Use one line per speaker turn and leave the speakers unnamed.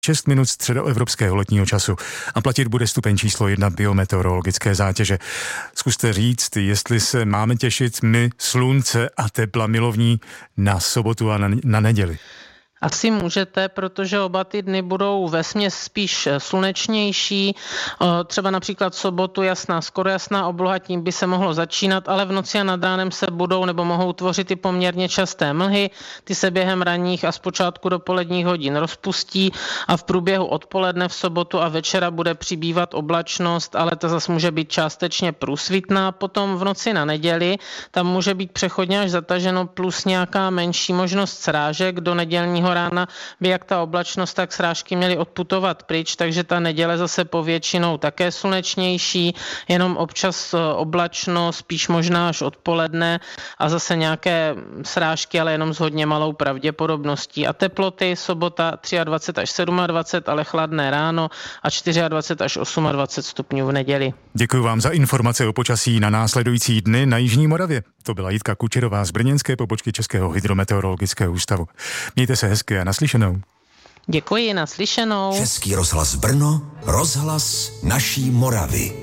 6 minut středoevropského letního času a platit bude stupeň číslo 1 biometeorologické zátěže. Zkuste říct, jestli se máme těšit my, slunce a tepla milovní, na sobotu a na neděli.
Asi můžete, protože oba ty dny budou vesměs spíš slunečnější. Třeba například sobotu jasná, skoro jasná obloha, tím by se mohlo začínat, ale v noci a nad ránem se budou nebo mohou tvořit i poměrně časté mlhy. Ty se během ranních a zpočátku dopoledních hodin rozpustí a v průběhu odpoledne v sobotu a večera bude přibývat oblačnost, ale ta zase může být částečně průsvitná. Potom v noci na neděli tam může být přechodně až zataženo plus nějaká menší možnost srážek. Do nedělního rána by jak ta oblačnost, tak srážky měly odputovat pryč, takže ta neděle zase povětšinou také slunečnější, jenom občas oblačno, spíš možná až odpoledne a zase nějaké srážky, ale jenom s hodně malou pravděpodobností. A teploty sobota 23 až 27, ale chladné ráno a 24 až 28 stupňů v neděli.
Děkuji vám za informace o počasí na následující dny na Jižní Moravě. To byla Jitka Kučerová z brněnské pobočky Českého hydrometeorologického ústavu. Mějte se hezky a naslyšenou.
Děkuji, naslyšenou.
Český rozhlas Brno, rozhlas naší Moravy.